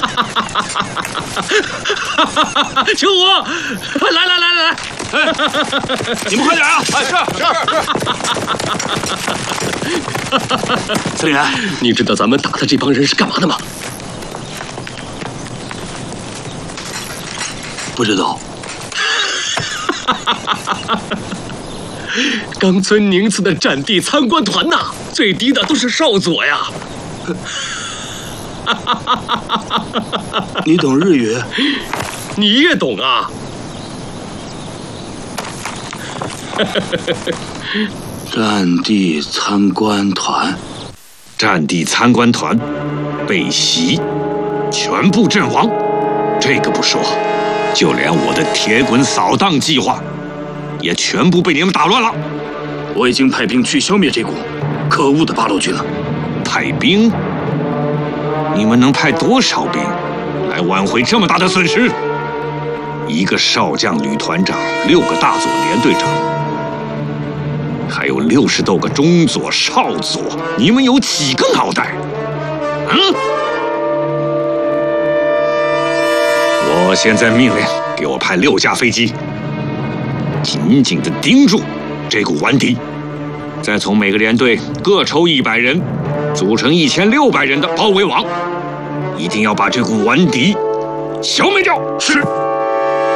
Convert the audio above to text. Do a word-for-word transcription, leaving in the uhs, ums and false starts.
救我！来来来来来！ 哎，你们快点啊！哎，是是。司令员，你知道咱们打的这帮人是干嘛的吗？ 不知道。 冈村宁次的战地参观团呐，最低的都是少佐呀。 你懂日语？ 你也懂啊？ 战地参观团， 战地参观团被袭，全部阵亡。这个不说，就连我的铁滚扫荡计划，也全部被你们打乱了。 我已经派兵去消灭这股可恶的八路军了。 派兵？你们能派多少兵来挽回这么大的损失？一个少将旅团长，六个大佐连队长，还有六十多个中佐、少佐，你们有几个脑袋？嗯？我现在命令，给我派六架飞机，紧紧地盯住这股顽敌，再从每个连队各抽一百人，组成一千六百人的包围网，一定要把这股顽敌消灭掉。 是。